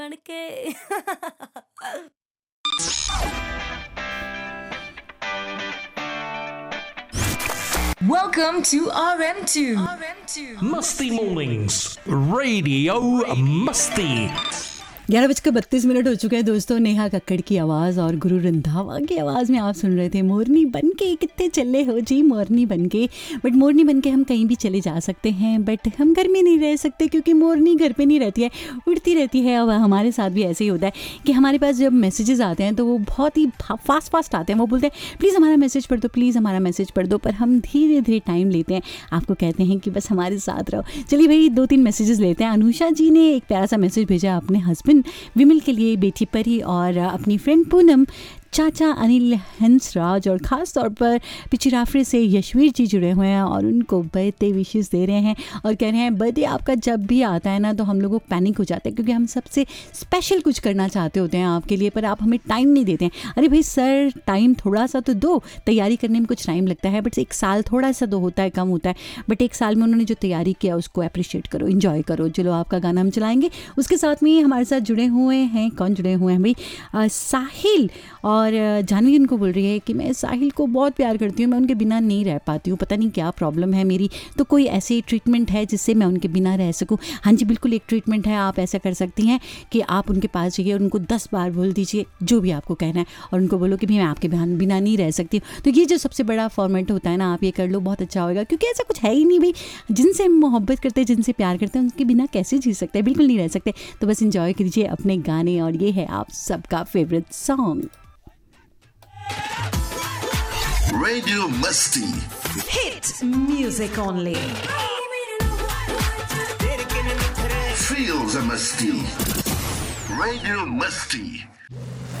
बनके। Welcome to RM2. Musty Mornings, Radio Musty. 11:32 हो चुके हैं दोस्तों। नेहा कक्कड़ की आवाज़ और गुरु रंधावा की आवाज़ में आप सुन रहे थे मोरनी बनके। कितने चले हो जी मोरनी बनके। बट मोरनी बनके हम कहीं भी चले जा सकते हैं, बट हम घर में नहीं रह सकते क्योंकि मोरनी घर पे नहीं रहती है, उड़ती रहती है। अब हमारे साथ भी ऐसे ही होता है कि हमारे पास जब मैसेजेस आते हैं तो वो बहुत ही फास्ट आते हैं। वो बोलते हैं प्लीज़ हमारा मैसेज पढ़ दो, प्लीज़ हमारा मैसेज पढ़ दो, पर हम धीरे धीरे टाइम लेते हैं। आपको कहते हैं कि बस हमारे साथ रहो। चलिए भाई 2-3 मैसेजेस लेते हैं। अनुषा जी ने एक प्यारा सा मैसेज भेजा अपने हस्बैंड विमल के लिए, बेटी परी और अपनी फ्रेंड पूनम, चाचा अनिल हंसराज और ख़ास तौर पर पिचिराफरे से यशवीर जी जुड़े हुए हैं और उनको बर्थडे विशेस दे रहे हैं और कह रहे हैं बर्थडे आपका जब भी आता है ना तो हम लोगों को पैनिक हो जाता है क्योंकि हम सबसे स्पेशल कुछ करना चाहते होते हैं आपके लिए, पर आप हमें टाइम नहीं देते हैं। अरे भाई सर, टाइम थोड़ा सा तो दो। तैयारी करने में कुछ टाइम लगता है, बट 1 साल थोड़ा सा तो होता है, कम होता है, बट 1 साल में उन्होंने जो तैयारी किया उसको अप्रिशिएट करो, इन्जॉय करो। चलो आपका गाना हम चलाएंगे। उसके साथ में हमारे साथ जुड़े हुए हैं, कौन जुड़े हुए हैं भाई? साहिल और जानवी उनको बोल रही है कि मैं साहिल को बहुत प्यार करती हूँ, मैं उनके बिना नहीं रह पाती हूँ, पता नहीं क्या प्रॉब्लम है मेरी, तो कोई ऐसी ट्रीटमेंट है जिससे मैं उनके बिना रह सकूँ? हाँ जी बिल्कुल, एक ट्रीटमेंट है। आप ऐसा कर सकती हैं कि आप उनके पास जाइए और उनको 10 बार बोल दीजिए जो भी आपको कहना है और उनको बोलो कि मैं आपके बिना नहीं रह सकती हूँ। तो ये जो सबसे बड़ा फॉर्मेट होता है ना, आप ये कर लो, बहुत अच्छा होगा, क्योंकि ऐसा कुछ है ही नहीं भाई। जिनसे मोहब्बत करते हैं, जिनसे प्यार करते हैं, उनके बिना कैसे जी सकते हैं? बिल्कुल नहीं रह सकते। तो बस इंजॉय कीजिए अपने गाने और ये है आप सबका favourite song Radio Musty. Hit music only. Feels a musty. Radio Musty.